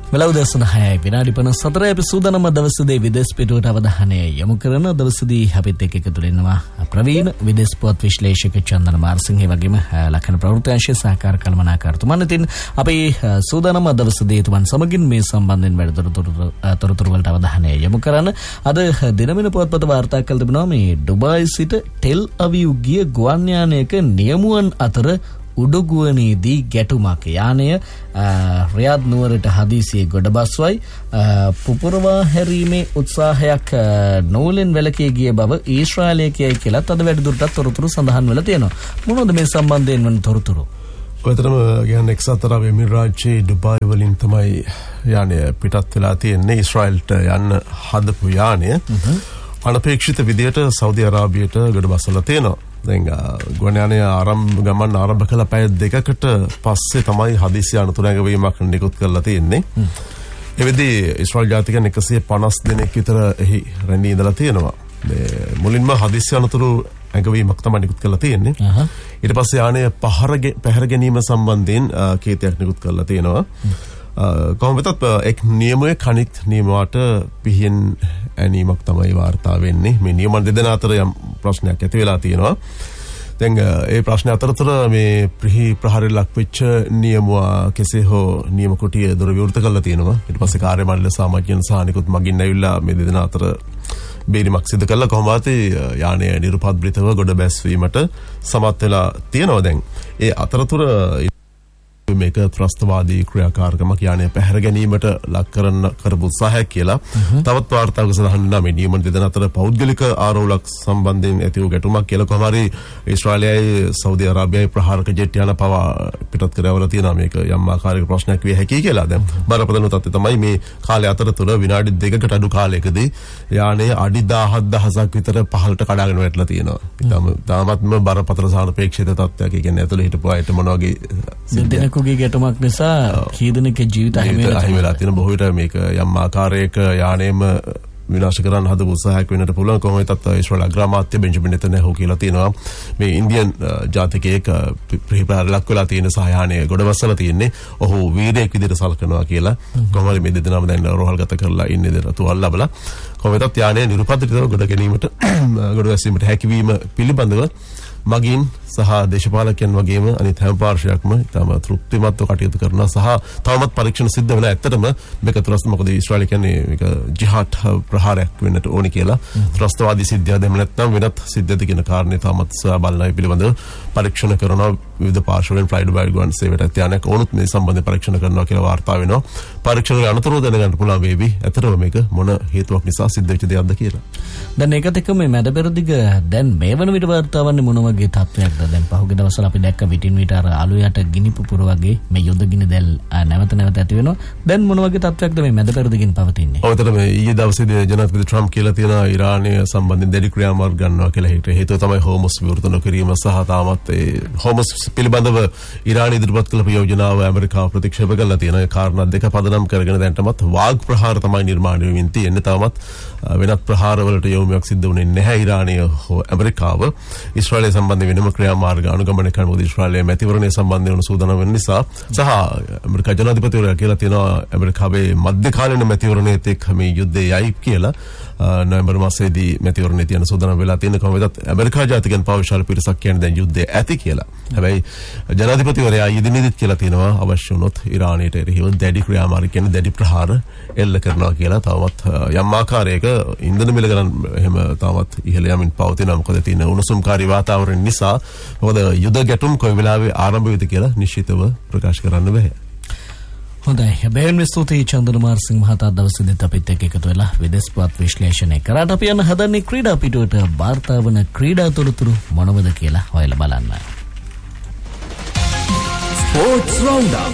වෙලව දවසන 6යි විනාඩි 54 අපි සූදානම දවසේදී විදේශ පිටුවට අවධානය යොමු කරන දවසේදී අපිත් එක්ක ඉන්නවා ප්‍රවීණ විදේශ පුවත් විශ්ලේෂක චන්දන මාර්සිංහ වගේම ලක්ෂණ ප්‍රවෘත්ති අංශයේ සහකාර කළමනාකාරතුමන්. ඉතින් අපි සූදානම දවසේදී තුමන් සමගින් මේ සම්බන්ධයෙන් වැඩිදුරටත් වලට අවධානය යොමු කරන අද දිනමින පුවත්පත වාර්තා කළ තිබෙනවා මේ ඩුබායි සිට ටෙල් අවීව් ගිය ගුවන් යානයක නියමුවන් අතර උඩුගුවනේදී ගැටුමක්. යානය රියාද් නුවරට හදිසියේ ගොඩබස්වයි පුපුරවා හැරීමේ උත්සාහයක් නෝලෙන් වැළකී ගිය බව ඊශ්‍රායලය කියයි කියලාත් අද වැඩිදුරටත් තොරතුරු සඳහන් වෙලා තියෙනවා. මොනවද මේ සම්බන්ධයෙන් වන තොරතුරු? ඔයතරම කියන්නේ එක්සත් අරබ් එමිරාත්යේ ඩුබායි වලින් තමයි යානය පිටත් වෙලා තියෙන්නේ. ඊශ්‍රායලට යන්න හදපු යානය අනපේක්ෂිත විදියට සෞදි අරාබියට ගොඩබසලා තියෙනවා. දැන් ගුවන් යානය ගමන් ආරම්භ කළ පැය දෙකකට පස්සේ තමයි හදිසි අනතුරු නැගවීමක් නිකුත් කරලා තියෙන්නේ. එවෙදී ඊශ්‍රායල් ජාතිකයන් 150 දෙනෙක් විතර එහි රැඳී ඉඳලා තියෙනවා. මුලින්ම හදිසි අනතුරු නැගවීමක් තමයි නිකුත් කරලා තියෙන්නේ. ඊට පස්සේ යානය පැහැර ගැනීම සම්බන්ධයෙන් කේතයක් නිකුත් කරලා තියෙනවා. කොහොම වෙතත් එක් නියමයක් අනිත් නියමයට පිහින් ඇනීමක් තමයි වාර්තා වෙන්නේ. මේ නියමන දෙදෙනා අතර යම් ප්‍රශ්නයක් ඇති වෙලා තියෙනවා. දැන් ඒ ප්‍රශ්න අතරතුර මේ ප්‍රහාරය ලක් වෙච්ච නියමුවා කෙසේ හෝ නියම කුටිය දොර විවෘත කරලා තියෙනවා. ඊට පස්සේ කාර්ය මණ්ඩල සමාජයන් සහ අනිකුත් මගින් ඇවිල්ලා මේ දෙදෙනා අතර බේරීමක් සිදු කළා. කොහොමද යානය නිරුපද්‍රිතව ගොඩ බැස්වීමට සමත් වෙලා තියෙනවා. දැන් ඒ අතරතුර මේක ත්‍රස්තවාදී ක්‍රියාකාරකමක් යානය පැහැර ගැනීමට ලක් කරපු උත්සාහයක් කියලා තවත් වාර්තාවක සඳහන් වෙනවා. මේ නියමන දෙදෙනා අතර පෞද්ගලික ආරවුලක් සම්බන්ධයෙන් ඇති වූ ගැටුමක් කියලා කොහොම හරි ඊශ්‍රායලයයි සෞදි අරාබියයි ප්‍රහාරක ජෙට් යාන පවා පිටත් කරවලා තියෙනවා. මේක යම් ආකාරයක ප්‍රශ්නයක් විය හැකියි කියලා. දැන් බරපතල තත්ත්වය තමයි මේ කාලය අතරතුර විනාඩි 2කට අඩු කාලයකදී යානය අඩි 17000ක් විතර පහළට කඩාගෙන වැටලා තියෙනවා. තාමත්ම බරපතල සාපේක්ෂිත තත්ත්වයක්. ඒ කියන්නේ ඇතුළේ හිටපු අයට මොන වගේ කුගේ ගැටුමක් නිසා කී දෙනෙක්ගේ ජීවිත අහිමි වෙලා තියෙන. බොහෝ විට මේක යම් ආකාරයක යානයේම විනාශ කරන්න හදපු උත්සාහයක් වෙන්නට පුළුවන්. කොහොම වෙතත් ඊශ්‍රායල් අග්‍රාමාත්‍ය බෙන්ජමින් නෙතන්යාහු කියලා තියෙනවා මේ ඉන්දියන් ජාතිකයෙක් ප්‍රහාර ලක් වෙලා තියෙන සහ යානය ගොඩවස්සලා තියෙන්නේ ඔහු වීරයෙක් විදිහට සලකනවා කියලා. කොහොම හරි මේ දෙදෙනාම දැන් රෝහල්ගත කරලා ඉන්නේ තුවාල ලැබලා. කොහොම වෙතත් යානය නිරුපද්‍රිතව ගොඩ ගැනීමට ගොඩ ගැසීමට හැකියවීම පිළිබඳව මගින් සහ දේශපාලකයන් වගේම අනිත් හැම පාර්ශ්වයක්ම තම තෘප්තිමත්ව කටයුතු කරනවා සහ තවමත් පරීක්ෂණ සිද්ධ වෙලා ඇත්තටම මේක ත්‍රස්ත මොකද ඊශ්‍රායල කියන්නේ මේක ජිහාඩ් ප්‍රහාරයක් වෙන්නට ඕනි කියලා ත්‍රස්තවාදී සිද්ධියක් දෙම නැත්නම් වෙනත් සිද්ධියද කියන කාරණේ තවමත් සොයා බලනයි පිළිබඳව පරීක්ෂණ කරනවා. විවිධ පාර්ශ්වයන් ෆ්ලයිඩ් බයිඩ් ගුවන් සේවයට ත්‍යානයක් ඕනුත් මේ සම්බන්ධයෙන් පරීක්ෂණ කරනවා කියලා වාර්තා වෙනවා. පරීක්ෂණ අනතුරු දැනගන්න පුළුවන් වේවි ඇත්තටම මේක මොන හේතුවක් නිසා සිද්ධ වෙච්ච දෙයක්ද කියලා. දැන් ඒකත් එක්ක මේ මැදපෙරදිග දැන් මේ වන විට වාර්තා වන්නේ මොන වගේ තත්ත්වයක්ද? දැන් පහුගිය දවස්වල අපි දැක්ක විටින් විට අර අලුයට ගිනි පුපුර වගේ මේ යුද ගිනි දැල් නැවත ඇති වෙනවා. දැන් මොන වගේ තත්ත්වයක්ද මේ මැදපෙරදිගින් පවතින්නේ? ඔතන මේ ඊයේ දවසේදී ජනාධිපති ට්‍රම්ප් කියලා තියෙනවා ඉරානය සම්බන්ධයෙන් දැඩි ක්‍රියාමාර්ග ගන්නවා කියලා. හේතුව තමයි හෝමස් විවෘත නොකිරීම සහ තාමත් ඒ හෝමස් පිළිබඳව ඉරානය ඉදිරිපත් කළ යෝජනාව ඇමරිකාව ප්‍රතික්ෂේප කරලා තියෙන කාරණා දෙක පදනම් කරගෙන දැන්ටමත් වාග් ප්‍රහාර තමයි නිර්මාණය වෙමින් තියෙන්නේ. තාමත් වෙනත් ප්‍රහාරවලට යොමුයක් සිද්ධ වුණේ නැහැ ඉරානය හෝ ඇමරිකාව. ඊශ්‍රායලය සම්බන්ධ වෙනම ක්‍රියාමාර්ග අනුගමනය කරන මොකද ඊශ්‍රායලයේ මැතිවරණය සම්බන්ධ වෙන සූදානම් වෙන නිසා සහ ඇමරිකා ජනාධිපතිවරයා කියලා තියෙනවා ඇමරිකාවේ මධ්‍යකාලීන මැතිවරණයේත් එක්ක මේ යුද්ධය යයි කියලා. නොවැම්බර් මාසයේදී මැතිවරණය තියෙන සූදානම් වෙලා තියෙන කොහොමද ඇමරිකා ජාතිකයන් පෞද්ගලික පිරිසක් කියන්නේ දැන් යුද්ධය ඇති කියලා. හැබැයි ජනාධිපතිවරයා ඊදිනෙදිත් කියලා තියෙනවා අවශ්‍ය වුණොත් ඉරානයට එරෙහිව දැඩි ක්‍රියාමාර්ග කියන්නේ දැඩි ප්‍රහාර එල්ල කරනවා කියලා. තවමත් යම් ආකාරයක ඉන්ධන මිල ගණන් එහෙම තවමත් ඉහළ යමින් පවතිනවා. මොකද තියෙන උණුසුම්කාරී වාතාවරණ නිසා. මොකද යුද ගැටුම් කොයි වෙලාවෙ ආරම්භ වෙයිද කියලා නිශ්චිතව ප්‍රකාශ කරන්න බැහැ. හොඳයි. බෙහෙන් ස්තුතියි චන්දන මාර්සිංහ මහතා දවසේදීත් අපිත් එක්ක එකතු වෙලා විදේශ පුවත් විශ්ලේෂණය කරාට අපි යන හදන්නේ ක්‍රීඩා පිටුවට වාර්තා වන ක්‍රීඩා තොරතුරු මොනවද කියලා හොයලා බලන්න. ස්පෝර්ට්ස් රවුන්ඩ්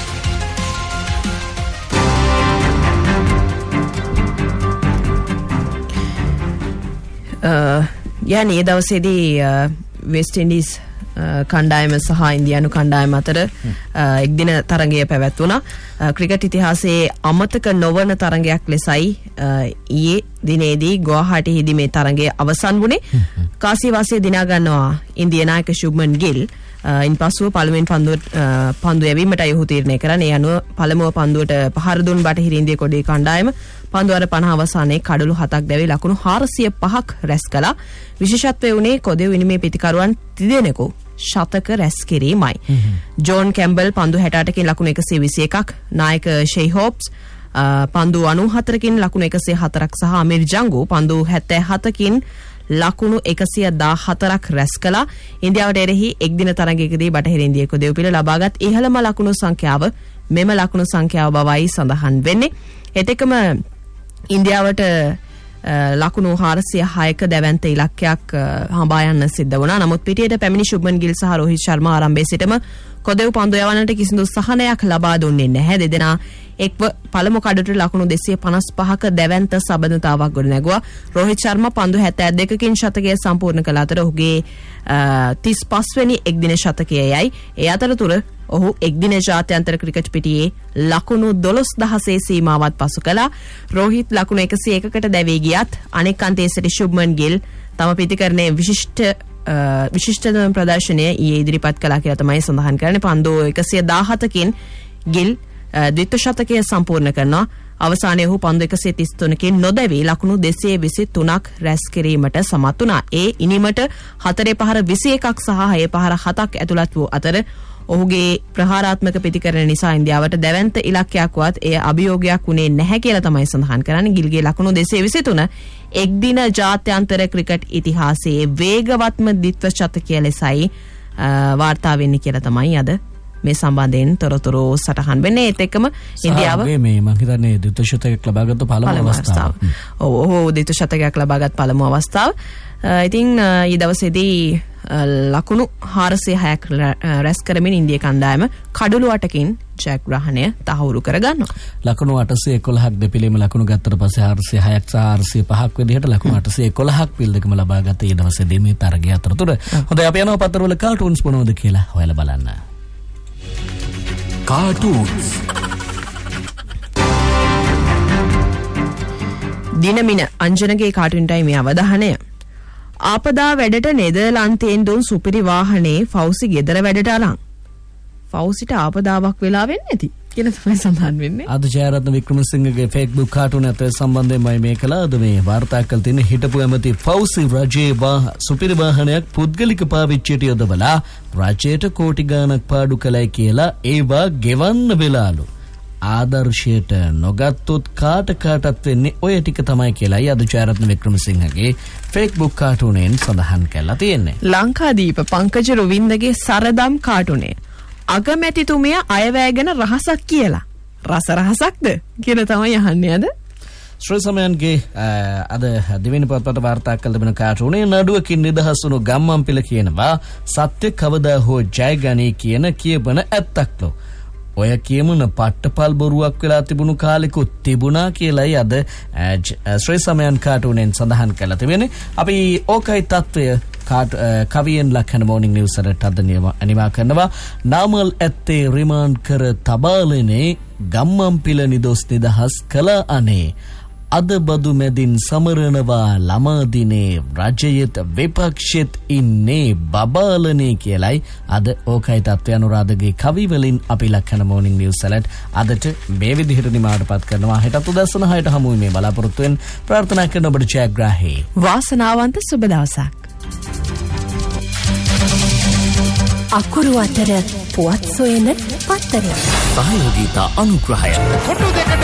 යන්නේ දවසේදී වෙස්ට් ඉන්ඩීස් කණ්ඩායම සහ ඉන්දියානු කණ්ඩායම අතර එක්දින තරගය පැවැත්වුණා. ක්‍රිකට් ඉතිහාසයේ අමතක නොවන තරගයක් ලෙසයි ඊයේ දිනේදී ගුවාහාටිහිදී මේ තරගය අවසන් වුණේ. කාසිය වාසිය දිනා ගන්නවා ඉන්දියා නායක ශුභ්මන් ගිල් ඉන්පසුව පළමුවෙන් පන්දු යැවීමට අයහු තීරණය කරන. ඒ අනුව පළමුව පන්දුවට පහර දුන් බටහිර ඉන්දිය කොඩිය කණ්ඩායම පන්දු අර 50 අවසානයේ කඩලු 7ක් දැවී ලකුණු 405ක් රැස් කළා. විශේෂත්වය වුණේ කොදෙව් විනිමය පිතිකරුවන් 3 දෙනෙකු ශතක රැස් කිරීමයි. ජෝන් කැම්බල් පන්දු 68කින් ලකුණු 121ක්, නායක ෂෙයිහොප්ස් පන්දු 94කින් ලකුණු 104ක් සහ අමීර් ජංගු පන්දු 77කින් ලකුණු 114ක් රැස් කළා. ඉන්දියාවට එරෙහි එක්දින තරගයකදී බටහිර ඉන්දිය කොදෙව් පිළ ලබාගත් ඉහළම ලකුණු සංඛ්‍යාව මෙම ලකුණු සංඛ්‍යාව බවයි සඳහන් වෙන්නේ. ඒත් එක්කම ඉන්දියාවට ලකුණු 406ක දැවැන්ත ඉලක්කයක් හඹා යන්න සිද්ධ වුණා. නමුත් පිටියට පැමිණි ශුභ්මන් ගිල් සහ රෝහිත් ශර්මා ආරම්භයේ සිටම කොදෙව් පන්දු යවන්නට කිසිදු සහනයක් ලබා දුන්නේ නැහැ. දෙදෙනා එක්ව පළමු කඩට ලකුණු 255ක දැවැන්ත සබඳතාවක් ගොඩනැගුවා. රෝහිත් ශර්මා පන්දු 72කින් ශතකය සම්පූර්ණ කළ අතර ඔහුගේ 35 වෙනි එක්දින ශතකයයි. ඒ අතරතුර ඔහු එක්දින ජාත්‍යන්තර ක්‍රිකට් පිටියේ ලකුණු 12000 සීමාවත් පසු කළා. රෝහිත් ලකුණු 101කට දැවී ගියත් අනෙක් අන්තයේ සිටි ශුභ්මන් ගිල් තම පිටිකරණයේ විශිෂ්ටතම ප්‍රදර්ශනය ඊයේ ඉදිරිපත් කළා කියලා තමයි සඳහන් කරන්නේ. පන්දු 117කින් ගිල් ද්විත්ව ශතකය සම්පූර්ණ කරනවා. අවසානයේ ඔහු පන්දු 133කින් නොදැවී ලකුණු 223ක් රැස් කිරීමට සමත් වුණා. ඒ ඉනිමට 4 පහර 21ක් සහ 6 පහර 7ක් ඇතුළත් වූ අතර ඔහුගේ ප්‍රහාරාත්මක පිටිකරණ නිසා ඉන්දියාවට දැවැන්ත ඉලක්කයක්වත් එය අභියෝගයක් වුණේ නැහැ කියලා තමයි සඳහන් කරන්නේ. ගිල්ගේ ලකුණු 223 එක්දින ජාත්‍යන්තර ක්‍රිකට් ඉතිහාසයේ වේගවත්ම ද්විත්ව ශතකය ලෙසයි වාර්තා වෙන්නේ කියලා තමයි අද මේ සම්බන්ධයෙන් තොරතුරු සටහන් වෙන්නේ. ඒත් එක්කම ඉන්දියාව මේ මම හිතන්නේ ද්විත්ව ශතකයක් ලබාගත්තු පළමු අවස්ථාව. ඔව් ද්විත්ව ශතකයක් ලබාගත් පළමු අවස්ථාව. ඉතින් ඊ දවසේදී ලකුණු 406ක් රැස් කරමින් ඉන්දිය කණ්ඩායම කඩලු 8කින් ජයග්‍රහණය තහවුරු කරගන්නවා. ලකුණු 811ක් දෙපිළීම ලකුණු ගත්තට පස්සේ 406ක් සහ 405ක් විදිහට ලකුණු 811ක් පිළ දෙකම ලබා ගත ඊ දවසේදී මේ තරගය අතරතුර. හොඳයි අපි යනවා පත්තරවල කාටුන්ස් මොනවද කියලා හොයලා බලන්න. කාටුන්ස් දිනමින අංජනගේ කාටුන්ටයි මේ අවධානය. ආපදා වැඩට නෙදර්ලන්තයෙන් දුන් සුපිරි වාහනේ ෆෞසි ගෙදර වැඩට අරන්. ෆෞසිට ආපදාවක් වෙලා වෙන්නේ නැති කියලා තමයි සඳහන් වෙන්නේ. අද ජයරත්න වික්‍රමසිංහගේ Facebook කාටුන් අතර සම්බන්ධයෙන්මයි මේ කළාද මේ වාර්තා කළ තියෙන හිටපු ඇමති ෆෞසි රජේ සුපිරි වාහනයක් පුද්ගලික පාවිච්චියට යොදවලා රජයට කෝටි ගාණක් පාඩු කළයි කියලා ඒවා ගෙවන්න වෙලාලු. ආදර්ශයට නොගත්තොත් කාටත් වෙන්නේ ඔය ටික තමයි කියලායි අද ජයරත්න වික්‍රමසිංහගේ Facebook කාටුනෙන් සඳහන් කරලා තියෙන්නේ. ලංකාදීප පංකජ රොවින්දගේ සරදම් කාටුනේ අගමැතිතුමිය අයවැය ගැන රහසක් කියලා. රස රහසක්ද කියලා තමයි අහන්නේ අද. ශ්‍රී සමයන්ගේ අද දෙවෙනි පොත්පත වාර්තා කළ තිබෙන කාටුනේ නඩුවකින් නිදහස් වුණු ගම්මන්පිල කියනවා සත්‍ය කවදා හෝ ජය ගනී කියන කියපන ඇත්තක්ලෝ. ඔය කියමුන පට්ටපල් බොරුවක් වෙලා තිබුණු කාලෙකුත් තිබුණා කියලායි අද ශ්‍රී සමයන් කාටුනෙන් සඳහන් කරලා තිබෙන්නේ. අපි ඕකයි තත්ත්වය කවියෙන් ලක්හන මෝනිං නිවුස් වලට අද අනිවා කරනවා. නාමල් ඇත්තේ රිමාන්ඩ් කර තබාලනේ ගම්මන්පිල නිදොස් නිදහස් කළ අනේ අද බදු මැදින් සමරනවා ළමාදිනේ රජයත් විපක්ෂෙත් ඉන්නේ බබාලනේ කියලයි අද ඕකයි තත්ත්වය අනුරාධගේ කවි වලින් අපි ලක්හන මෝනිං නිවුස් වලට අදට මේ විදිහට නිමාඩපත් කරනවා. හෙටත් උදැසන 6ට හමු වෙමි බලාපොරොත්තුෙන් ප්‍රාර්ථනා කරන ඔබට ජයග්‍රාහී වාසනාවන්ත සුබ දවසක්. අකුරු අතර පුවත් සොයන පත්තරය සහයෝගීතා අනුග්‍රහය